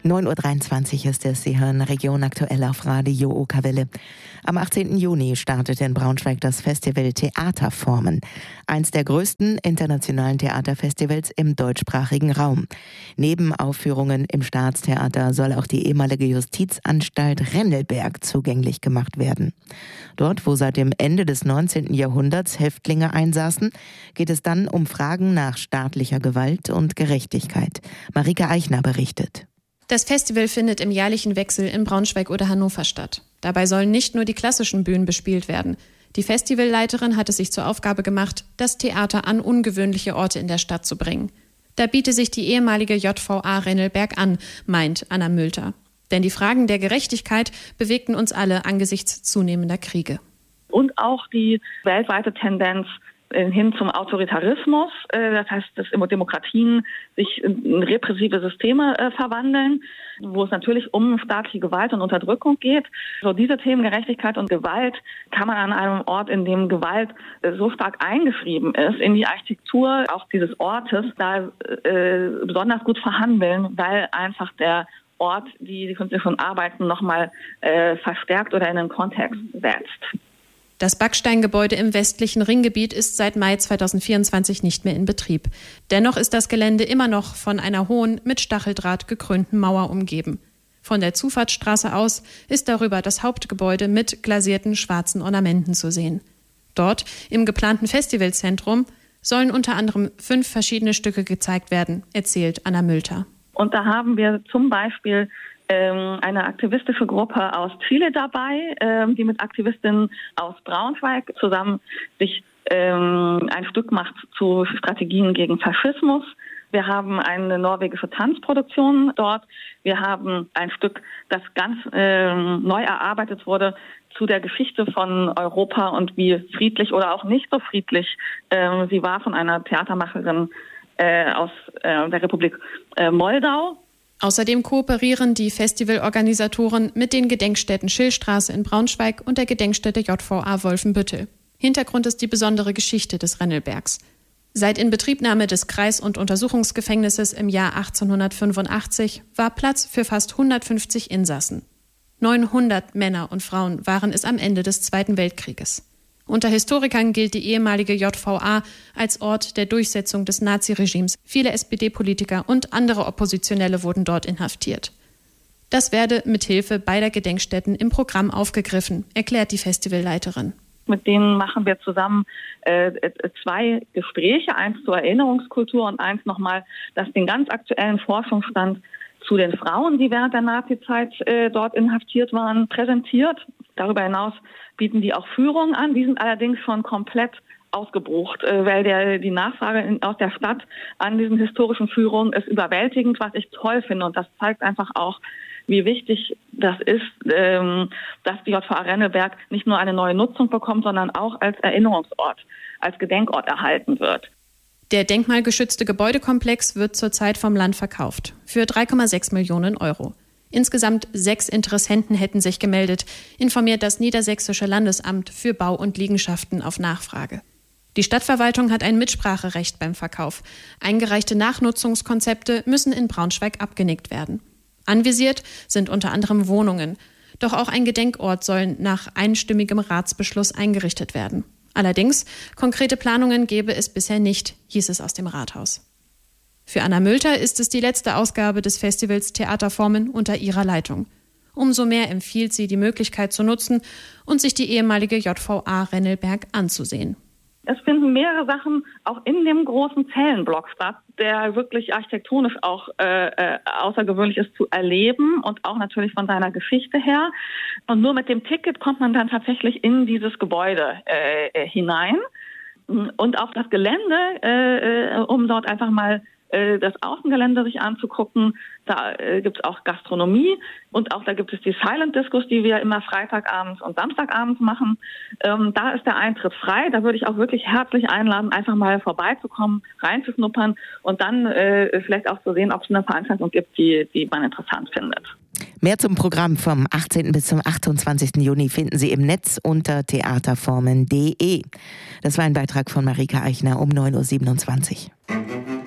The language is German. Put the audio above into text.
9:23 Uhr ist es. Sie hören Region aktuell auf Radio Okawelle. Am 18. Juni startet in Braunschweig das Festival Theaterformen. Eins der größten internationalen Theaterfestivals im deutschsprachigen Raum. Neben Aufführungen im Staatstheater soll auch die ehemalige Justizanstalt Rennelberg zugänglich gemacht werden. Dort, wo seit dem Ende des 19. Jahrhunderts Häftlinge einsaßen, geht es dann um Fragen nach staatlicher Gewalt und Gerechtigkeit. Marika Eichner berichtet. Das Festival findet im jährlichen Wechsel in Braunschweig oder Hannover statt. Dabei sollen nicht nur die klassischen Bühnen bespielt werden. Die Festivalleiterin hat es sich zur Aufgabe gemacht, das Theater an ungewöhnliche Orte in der Stadt zu bringen. Da biete sich die ehemalige JVA Rennelberg an, meint Anna Mülter. Denn die Fragen der Gerechtigkeit bewegten uns alle angesichts zunehmender Kriege. Und auch die weltweite Tendenz hin zum Autoritarismus, das heißt, dass Demokratien sich in repressive Systeme verwandeln, wo es natürlich um staatliche Gewalt und Unterdrückung geht. So diese Themen Gerechtigkeit und Gewalt kann man an einem Ort, in dem Gewalt so stark eingeschrieben ist, in die Architektur auch dieses Ortes, da besonders gut verhandeln, weil einfach der Ort die künstlerischen Arbeiten nochmal verstärkt oder in den Kontext setzt. Das Backsteingebäude im westlichen Ringgebiet ist seit Mai 2024 nicht mehr in Betrieb. Dennoch ist das Gelände immer noch von einer hohen, mit Stacheldraht gekrönten Mauer umgeben. Von der Zufahrtsstraße aus ist darüber das Hauptgebäude mit glasierten schwarzen Ornamenten zu sehen. Dort, im geplanten Festivalzentrum, sollen unter anderem 5 verschiedene Stücke gezeigt werden, erzählt Anna Mülter. Und da haben wir zum Beispiel eine aktivistische Gruppe aus Chile dabei, die mit Aktivistinnen aus Braunschweig zusammen sich ein Stück macht zu Strategien gegen Faschismus. Wir haben eine norwegische Tanzproduktion dort. Wir haben ein Stück, das ganz neu erarbeitet wurde zu der Geschichte von Europa und wie friedlich oder auch nicht so friedlich sie war, von einer Theatermacherin aus der Republik Moldau. Außerdem kooperieren die Festivalorganisatoren mit den Gedenkstätten Schillstraße in Braunschweig und der Gedenkstätte JVA Wolfenbüttel. Hintergrund ist die besondere Geschichte des Rennelbergs. Seit Inbetriebnahme des Kreis- und Untersuchungsgefängnisses im Jahr 1885 war Platz für fast 150 Insassen. 900 Männer und Frauen waren es am Ende des Zweiten Weltkrieges. Unter Historikern gilt die ehemalige JVA als Ort der Durchsetzung des Naziregimes. Viele SPD-Politiker und andere Oppositionelle wurden dort inhaftiert. Das werde mit Hilfe beider Gedenkstätten im Programm aufgegriffen, erklärt die Festivalleiterin. Mit denen machen wir zusammen 2 Gespräche, eins zur Erinnerungskultur und eins nochmal, das den ganz aktuellen Forschungsstand zu den Frauen, die während der Nazizeit dort inhaftiert waren, präsentiert. Darüber hinaus bieten die auch Führungen an. Die sind allerdings schon komplett ausgebucht, weil die Nachfrage aus der Stadt an diesen historischen Führungen ist überwältigend, was ich toll finde. Und das zeigt einfach auch, wie wichtig das ist, dass die JVA Rennelberg nicht nur eine neue Nutzung bekommt, sondern auch als Erinnerungsort, als Gedenkort erhalten wird. Der denkmalgeschützte Gebäudekomplex wird zurzeit vom Land verkauft für 3,6 Millionen Euro. Insgesamt 6 Interessenten hätten sich gemeldet, informiert das Niedersächsische Landesamt für Bau und Liegenschaften auf Nachfrage. Die Stadtverwaltung hat ein Mitspracherecht beim Verkauf. Eingereichte Nachnutzungskonzepte müssen in Braunschweig abgenickt werden. Anvisiert sind unter anderem Wohnungen. Doch auch ein Gedenkort soll nach einstimmigem Ratsbeschluss eingerichtet werden. Allerdings, konkrete Planungen gebe es bisher nicht, hieß es aus dem Rathaus. Für Anna Mülter ist es die letzte Ausgabe des Festivals Theaterformen unter ihrer Leitung. Umso mehr empfiehlt sie, die Möglichkeit zu nutzen und sich die ehemalige JVA Rennelberg anzusehen. Es finden mehrere Sachen auch in dem großen Zellenblock statt, der wirklich architektonisch auch außergewöhnlich ist zu erleben und auch natürlich von seiner Geschichte her. Und nur mit dem Ticket kommt man dann tatsächlich in dieses Gebäude hinein und auf das Gelände, um dort einfach mal das Außengelände sich anzugucken. Da gibt es auch Gastronomie und auch da gibt es die Silent Discos, die wir immer Freitagabends und Samstagabends machen. Da ist der Eintritt frei. Da würde ich auch wirklich herzlich einladen, einfach mal vorbeizukommen, reinzuschnuppern und dann vielleicht auch zu sehen, ob es eine Veranstaltung gibt, die man interessant findet. Mehr zum Programm vom 18. bis zum 28. Juni finden Sie im Netz unter theaterformen.de. Das war ein Beitrag von Marika Eichner um 9:27 Uhr.